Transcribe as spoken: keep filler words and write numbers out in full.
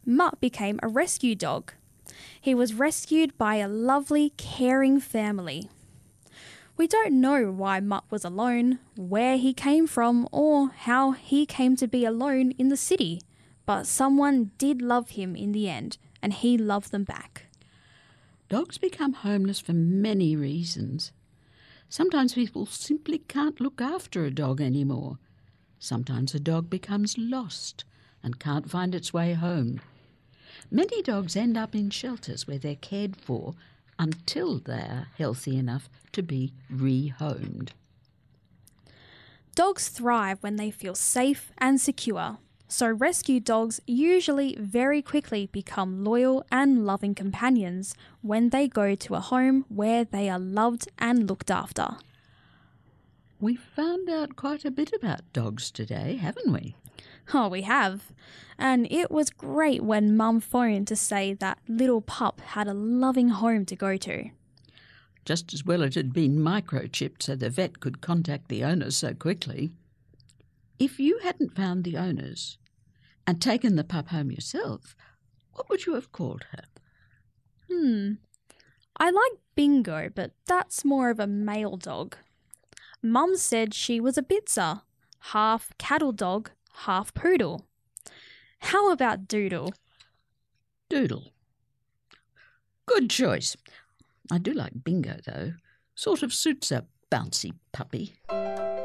Mutt became a rescue dog. He was rescued by a lovely, caring family. We don't know why Mutt was alone, where he came from, or how he came to be alone in the city, but someone did love him in the end, and he loved them back. Dogs become homeless for many reasons. Sometimes people simply can't look after a dog anymore. Sometimes a dog becomes lost and can't find its way home. Many dogs end up in shelters where they're cared for until they're healthy enough to be rehomed. Dogs thrive when they feel safe and secure, so rescue dogs usually very quickly become loyal and loving companions when they go to a home where they are loved and looked after. We found out quite a bit about dogs today, haven't we? Oh, we have. And it was great when Mum phoned to say that little pup had a loving home to go to. Just as well it had been microchipped so the vet could contact the owners so quickly. If you hadn't found the owners and taken the pup home yourself, what would you have called her? Hmm. I like Bingo, but that's more of a male dog. Mum said she was a Bitzer, half cattle dog, half poodle. How about Doodle? Doodle. Good choice. I do like Bingo, though. Sort of suits a bouncy puppy.